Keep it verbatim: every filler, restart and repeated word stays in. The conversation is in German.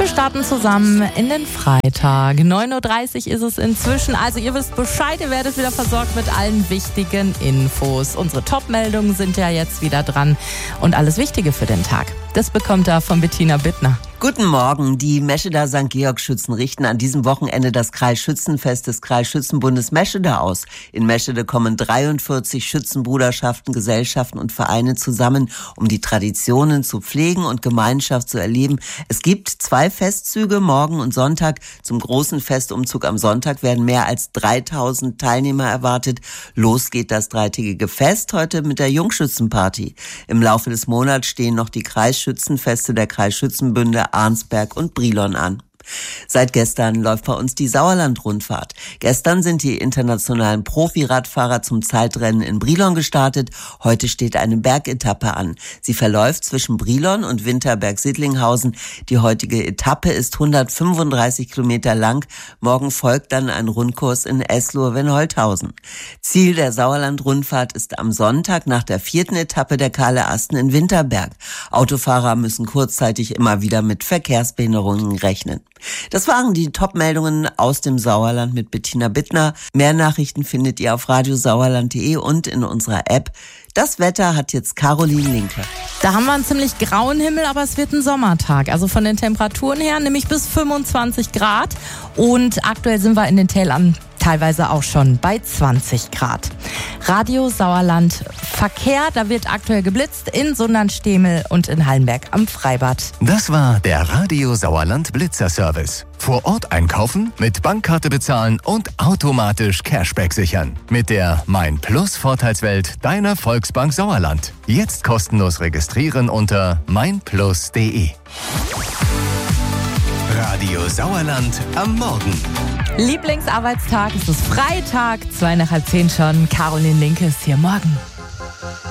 starten zusammen in den Freitag. neun Uhr dreißig ist es inzwischen. Also ihr wisst Bescheid, ihr werdet wieder versorgt mit allen wichtigen Infos. Unsere Top-Meldungen sind ja jetzt wieder dran. Und alles Wichtige für den Tag, das bekommt ihr von Bettina Bittner. Guten Morgen. Die Mescheder Sankt Georg-Schützen richten an diesem Wochenende das Kreisschützenfest des Kreisschützenbundes Meschede aus. In Meschede kommen dreiundvierzig Schützenbruderschaften, Gesellschaften und Vereine zusammen, um die Traditionen zu pflegen und Gemeinschaft zu erleben. Es gibt zwei Festzüge, morgen und Sonntag. Zum großen Festumzug am Sonntag werden mehr als dreitausend Teilnehmer erwartet. Los geht das dreitägige Fest heute mit der Jungschützenparty. Im Laufe des Monats stehen noch die Kreisschützenfeste der Kreisschützenbünde Arnsberg und Brilon an. Seit gestern läuft bei uns die Sauerland-Rundfahrt. Gestern sind die internationalen Profi-Radfahrer zum Zeitrennen in Brilon gestartet. Heute steht eine Bergetappe an. Sie verläuft zwischen Brilon und Winterberg-Sittlinghausen. Die heutige Etappe ist hundertfünfunddreißig Kilometer lang. Morgen folgt dann ein Rundkurs in Eslohe-Wenholthausen. Ziel der Sauerland-Rundfahrt ist am Sonntag nach der vierten Etappe der Kahle Asten in Winterberg. Autofahrer müssen kurzzeitig immer wieder mit Verkehrsbehinderungen rechnen. Das waren die Top-Meldungen aus dem Sauerland mit Bettina Bittner. Mehr Nachrichten findet ihr auf radiosauerland punkt de und in unserer App. Das Wetter hat jetzt Caroline Linke. Da haben wir einen ziemlich grauen Himmel, aber es wird ein Sommertag. Also von den Temperaturen her nämlich bis fünfundzwanzig Grad. Und aktuell sind wir in den Tälern teilweise auch schon bei zwanzig Grad. Radio Sauerland Verkehr, da wird aktuell geblitzt in Sundern-Stehmel und in Hallenberg am Freibad. Das war der Radio Sauerland Blitzer-Service. Vor Ort einkaufen, mit Bankkarte bezahlen und automatisch Cashback sichern. Mit der Mein Plus Vorteilswelt deiner Volksbank Sauerland. Jetzt kostenlos registrieren unter mein plus punkt de. Radio Sauerland am Morgen. Lieblingsarbeitstag, es ist Freitag, zwei nach halb zehn schon. Caroline Linke ist hier morgen.